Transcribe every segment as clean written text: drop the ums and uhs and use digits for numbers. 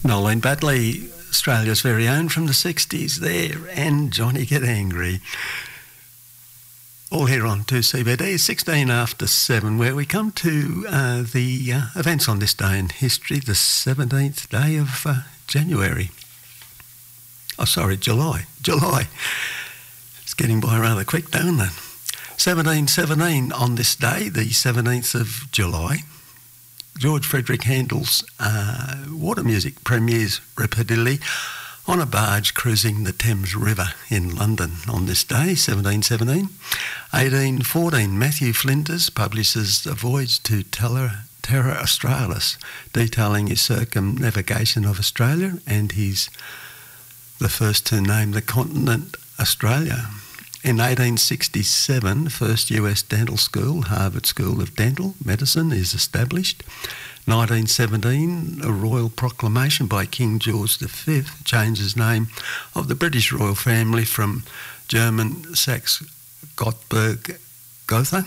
Nolene Badley, Australia's very own from the 60s there, and Johnny Get Angry. All here on 2CBD, 16 after 7, where we come to the events on this day in history, the 17th day of January. Oh, sorry, July. It's getting by rather quick, don't it? 1717 on this day, the 17th of July. George Frederick Handel's water music premieres repeatedly on a barge cruising the Thames River in London on this day, 1717. 1814, Matthew Flinders publishes A Voyage to Terra Australis, detailing his circumnavigation of Australia, and he's the first to name the continent Australia. In 1867, first US dental school, Harvard School of Dental Medicine, is established. 1917, a royal proclamation by King George V changes name of the British royal family from German Saxe-Gotha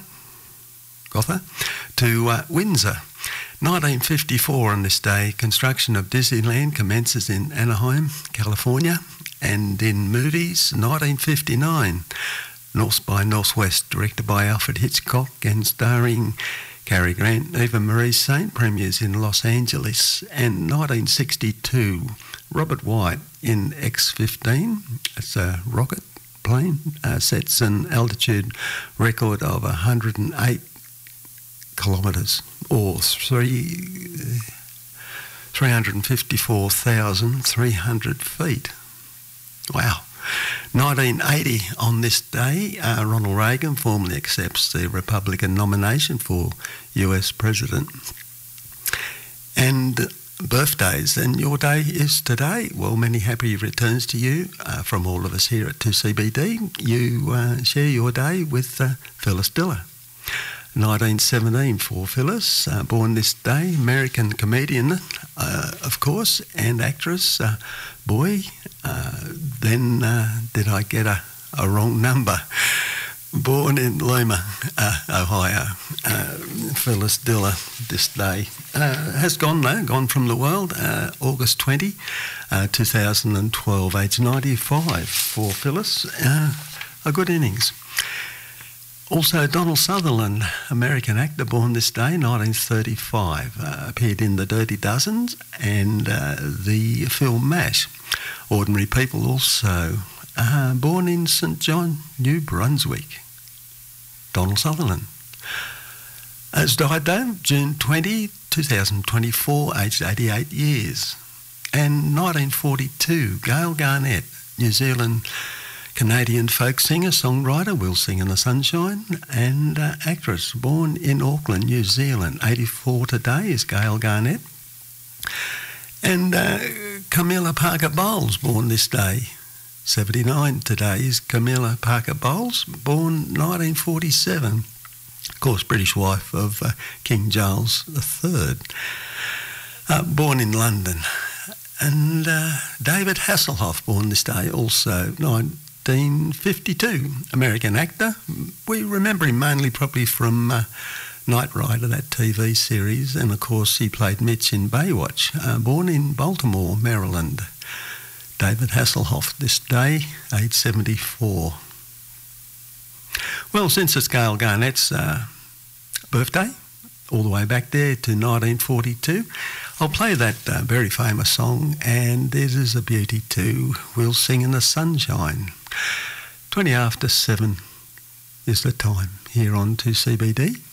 to Windsor. 1954, on this day, construction of Disneyland commences in Anaheim, California. And in movies, 1959, North by Northwest, directed by Alfred Hitchcock and starring Cary Grant, Eva Marie Saint, premieres in Los Angeles. And 1962, Robert White in X-15, it's a rocket plane, sets an altitude record of 108 kilometres, or 354,300 feet. Wow. 1980, on this day, Ronald Reagan formally accepts the Republican nomination for US President. And birthdays, and your day is today. Well, many happy returns to you from all of us here at 2CBD. You share your day with Phyllis Diller. 1917 for Phyllis, born this day, American comedian, of course, and actress. Then did I get a wrong number? Born in Lima, Ohio, Phyllis Diller this day. Has gone from the world, August 20, 2012, age 95 for Phyllis. A good innings. Also, Donald Sutherland, American actor, born this day, 1935, appeared in The Dirty Dozen and the film MASH. Ordinary People also, born in St John, New Brunswick. Donald Sutherland. Has died though, June 20, 2024, aged 88 years. And 1942, Gail Garnett, New Zealand Canadian folk singer, songwriter, will sing in the sunshine, and actress, born in Auckland, New Zealand. 84 today is Gail Garnett. And Camilla Parker Bowles, born this day. 79 today is Camilla Parker Bowles, born 1947. Of course, British wife of King Charles III. Born in London. And David Hasselhoff, born this day, also 1952, American actor. We remember him mainly probably from Knight Rider, that TV series, and of course he played Mitch in Baywatch. Born in Baltimore, Maryland. David Hasselhoff this day, age 74. Well, since it's Gail Garnett's birthday, all the way back there to 1942, I'll play that very famous song, and it is a beauty too. We'll sing in the sunshine. 20 after 7 is the time here on 2CBD.